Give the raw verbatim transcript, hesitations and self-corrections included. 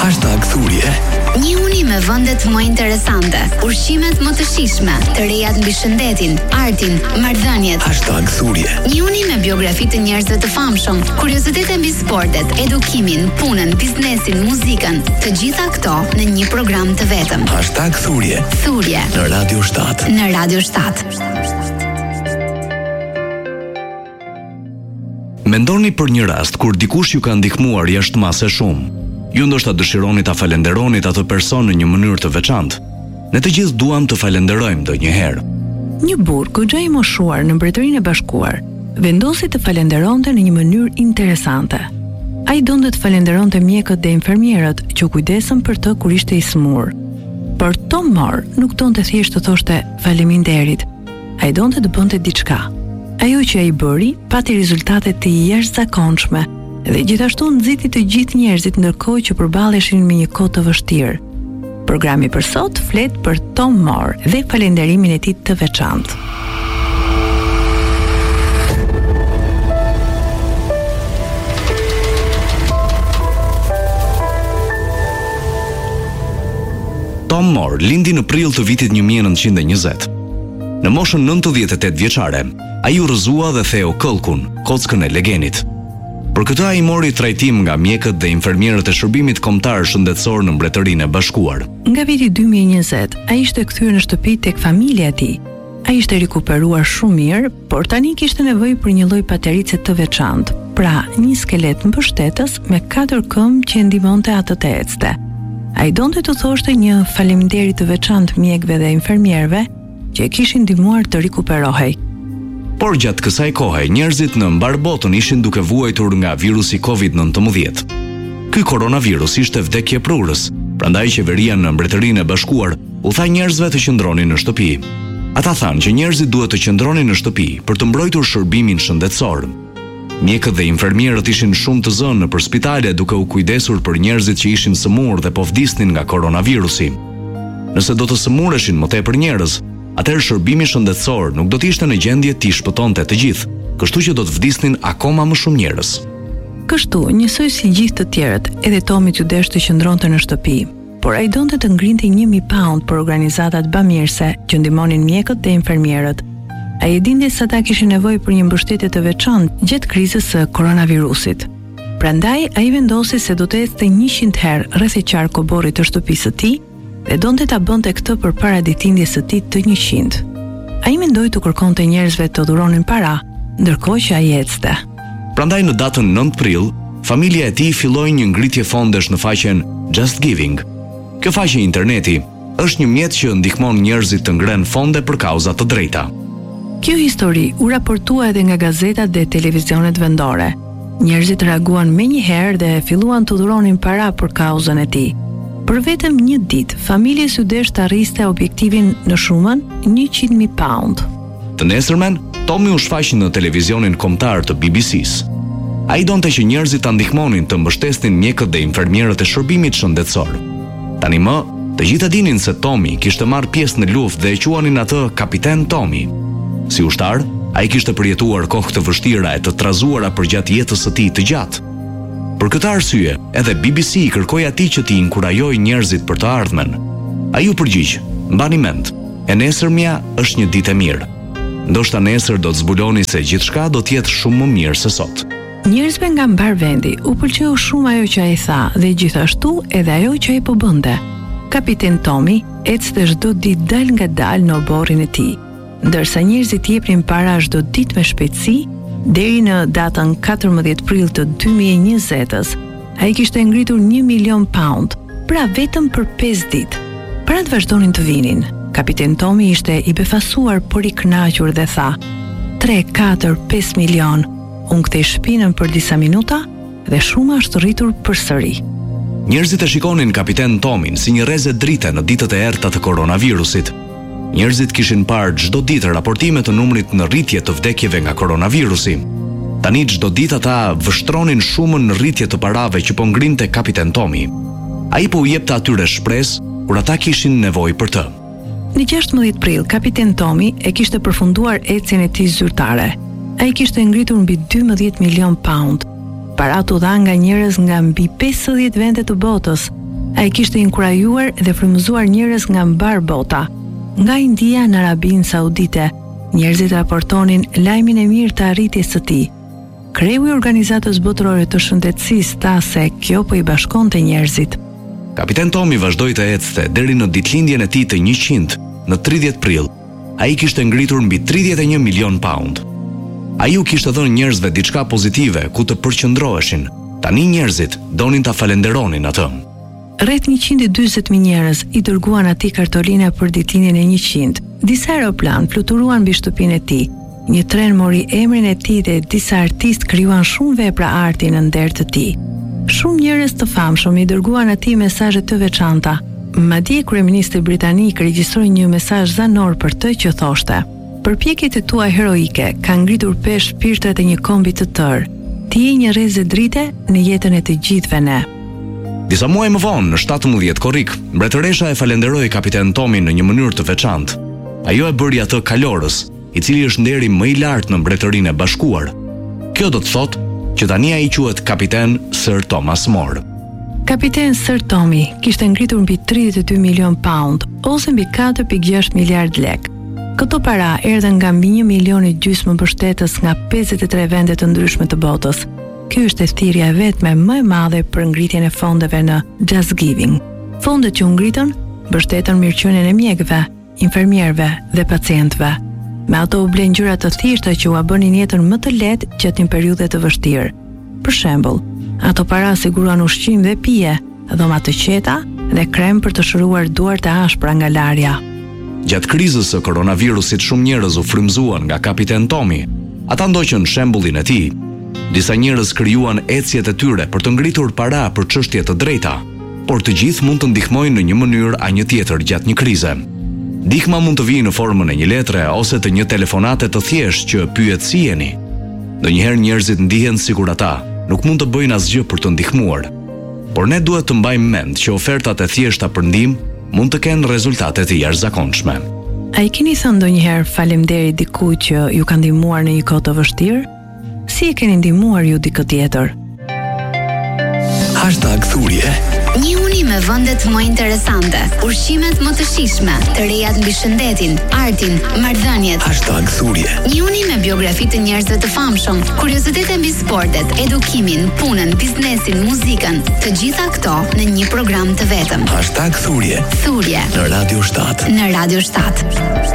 Hashtag thurje. Njihuni me vendet më interesante, ushqimet më të shijshme, të rejat mbi shëndetin, artin, marrëdhëniet. Hashtag thurje. Njihuni me biografi të njerëzve të famshëm, kuriozitete mbi sportet, edukimin, punën, biznesin, muzikën, të gjitha këto në një program të vetëm. Hashtag thurje. Thurje Në Radio shtatë. Në Radio shtatë. Mendoni për një rast kur dikush ju ka ndihmuar jashtëmase shumë. Ju ndoshta dëshironi ta falenderonit atë person në një mënyrë të veçantë. Ne të gjithë duam të falenderojmë ndonjëherë. Një burr goxha i moshuar në Mbretërinë e Bashkuar vendosi të falenderonte në një mënyrë interesante. Ai donte të falenderonte mjekët dhe infermierët që kujdesën për të kur ishte i smur. Por Tom Moore nuk donte thjesht të thoshte faleminderit. Ai donte të bënte diçka. Ajo që ai bëri pati rezultate të jashtëzakonshme dhe gjithashtu nxiti të gjithë njerëzit ndërkohë që përballeshin me një kohë të vështirë. Programi për sot flet për Tom Moore dhe falenderimin e tij të veçantë. Tom Moore lindi në prill të vitit një mijë e nëntëqind e njëzet. Në moshën nëntëdhjetë e tetë vjeçare, ai u rrëzua dhe theu këllkun, kockën e legenit. Për këtë ai mori trajtim nga mjekët dhe infermierët e shërbimit kombëtar shëndetësor në Mbretërinë e Bashkuar. Nga viti dy mijë e njëzet, ai ishte kthyer në shtëpi tek familja e tij. Ai ishte rikuperuar shumë mirë, por tani kishte nevojë për një lloj paterice të veçantë, pra një skelet mbështetës me katër këmbë që ndihmonte atë të ecte. Ai donte të thoshte një faleminderit të veçantë mjekëve dhe infermierëve që e kishin ndihmuar të rikuperohej. Por gjatë kësaj kohe, njerëzit në mbar botën ishin duke vuajtur nga virusi kovid nëntëmbëdhjetë. Ky koronavirus ishte vdekje prurës, prandaj qeveria në Mbretërinë e Bashkuar u tha njerëzve të qëndronin në shtëpi. Ata thanë që njerëzit duhet të qëndronin në shtëpi për të mbrojtur shërbimin shëndetësor. Mjekët dhe infermierët ishin shumë të zënë nëpër spitale duke u kujdesur për njerëzit që ishin sëmurë dhe po vdisnin nga koronavirusi. Nëse do të sëmureshin më tepër njerëz, atëherë shërbimi shëndetësor nuk do të ishte në gjendje t'i shpëtonte të gjithë, kështu që do të vdisnin akoma më shumë njerëz. Kështu, njësoj si gjithë të tjerët, edhe Tomit ju desh të qëndronte në shtëpi, por ai donte të ngrinte një mijë pound për organizatat bamirëse që ndihmonin mjekët dhe infermierët. Ai e dinte se ata kishin nevojë për një mbështetje të veçantë gjatë krizës së koronavirusit. Prandaj ai vendosi se do të ecte njëqind herë rreth e qark koborrit të shtëpisë së tij dhe donte ta bënte këtë përpara ditëlindjes së tij të njëqind. Ai mendoi të kërkonte njerëzve të dhuronin para, ndërkohë që ai ecte. Prandaj në datën nëntë prill, familja e tij filloi një ngritje fondesh në faqen Just Giving. Kjo faqe interneti është një mjet që ndihmon njerëzit të ngrenë fonde për kauza të drejta. Kjo histori u raportua edhe nga gazetat dhe televizionet vendore. Njerëzit reaguan menjëherë dhe filluan të dhuronin para për kauzën e tij. Për vetëm një ditë, familjes u desh të arriste objektivin në shumën njëqind mijë pound. Të nesërmen, Tomi u shfaq në televizionin kombëtar të B B C-s. Ai donte që njerëzit ta ndihmonin të mbështesnin mjekët dhe infermierët e shërbimit shëndetësor. Tani më, të gjithë dinin se Tomi kishte marrë pjesë në luftë dhe e quanin atë Kapiten Tomi. Si ushtar, ai kishte përjetuar kohë të vështira e të trazuara përgjatë jetës së tij të gjatë. Për këtë arsye, edhe B B C i kërkoi atij që t'i inkurajojë njerëzit për të ardhmen. Ai u përgjigj: "Mbani mend, e nesërmja është një ditë e mirë. Ndoshta nesër do të zbuloni se gjithçka do të jetë shumë më mirë se sot." Njerëzve nga mbar vendi u pëlqeu shumë ajo që ai tha dhe gjithashtu edhe ajo që ai po bënte. Kapiten Tomi ecte çdo ditë dal nga dal në oborrin e tij, ndërsa njerëzit jepnin para çdo ditë me shpejtësi. Deri në datën katërmbëdhjetë prill të dy mijë e njëzetës, ai kishte ngritur një milion pound, pra vetëm për pesë ditë. Para të vazhdonin të vinin, Kapiten Tomi ishte i befasuar por i kënaqur dhe tha: tre, katër, pesë milion. Unë kthej shpinën për disa minuta dhe shuma është rritur përsëri. Njerëzit e shikonin Kapiten Tomin si një rrezë drite në ditët e errta të koronavirusit. Njerëzit kishin parë çdo ditë raportime të numrit në rritje të vdekjeve nga koronavirusi. Tani çdo ditë ata vështronin shumën në rritje të parave që po ngrinte Kapiten Tomi. Ai po u jepte atyre shpresë kur ata kishin nevojë për të. Në gjashtëmbëdhjetë prill, Kapiten Tomi e kishte përfunduar ecjen e tij zyrtare. Ai kishte ngritur mbi dymbëdhjetë milion pound. Parat u dha nga njerëz nga mbi pesëdhjetë vende të botës Ai kishte inkurajuar dhe frymëzuar njerëz nga mbar bota. Nga India në Arabinë Saudite, njerëzit raportonin lajmin e mirë të arritjes së tij. Kreu i Organizatës Botërore të Shëndetësisë tha se kjo po i bashkonte njerëzit. Kapiten Tomi vazhdoi të ecte deri në ditëlindjen e tij të njëqind në tridhjetë prill. Ai kishte ngritur mbi tridhjetë e një milion pound. Ai u kishte dhënë njerëzve diçka pozitive ku të përqendroheshin. Tani njerëzit donin ta falenderonin atë. Rreth njëqind e dyzet mijë njerëz i dërguan atij kartolina për ditëlindjen e njëqind. Disa aeroplan fluturuan mbi shtëpinë e tij. Një tren mori emrin e tij dhe disa artistë krijuan shumë vepra arti në nder të tij. Shumë njerëz të famshëm i dërguan atij mesazhe të veçanta. Madje kryeministri britanik regjistroi një mesazh zanor për të që thoshte: "Përpjekjet e tua heroike kanë ngritur pesh shpirtrat e një kombi të tërë. Ti je një rrezë drite në jetën e të gjithëve ne." Disa muaj më vonë, në shtatëmbëdhjetë korrik, mbretëresha e falenderoi kapiten Tomin në një mënyrë të veçantë. Ajo e bëri atë kalorës, i cili është nderi më i lartë në Mbretërinë e Bashkuar. Kjo do të thotë që tani ai quhet kapiten Sir Thomas More. Kapiten Sir Tommy kishte ngritur mbi tridhjetë e dy milion pound ose mbi katër pikë gjashtë miliard lek. Këto para erdhen nga mbi një milion e gjysmë mbështetës nga pesëdhjetë e tre vende të ndryshme të botës. Ky është e thirrja e vetme më e madhe për ngritjen e fondeve në Just Giving. Fondet që u ngritën mbështetën mirëqenien e mjekëve, infermierëve dhe pacientëve. Me ato u blen gjëra të thjeshta që u bënin jetën më të lehtë gjatë një periudhe të vështirë. Për shembull, ato para siguruan ushqim dhe pije, dhoma të qeta dhe krem për të shëruar duart e ashpra nga larja. Gjatë krizës së koronavirusit shumë njerëz u frymëzuan nga kapiten Tomi. Ata ndoqën shembullin e tij. Disa njerëz krijuan ecjet e tyre për të ngritur para për çështje të drejta, por të gjithë mund të ndihmojnë në një mënyrë a një tjetër gjatë një krize. Ndihma mund të vijë në formën e një letre ose të një telefonate të thjeshtë që pyet si jeni. Ndonjëherë njerëzit ndihen sikur ata nuk mund të bëjnë asgjë për të ndihmuar. Por ne duhet të mbajmë mend që ofertat e thjeshta për ndihmë mund të kenë rezultate të jashtëzakonshme. A i keni thënë ndonjëherë faleminderit dikujt që ju ka ndihmuar në një kohë të vështirë? Si e keni ndihmuar ju dikë tjetër? Hashtag Thurje. Një uni me vendet më interesante, ushqimet më të shijshme, të rejat mbi shëndetin, artin, marrëdhëniet. Hashtag Thurje. Një uni me biografi të njerëzve të famshëm, kuriozitete mbi sportet, edukimin, punën, biznesin, muzikën, të gjitha këto në një program të vetëm. Hashtag Thurje. Thurje Në Radio shtat. Në Radio shtat.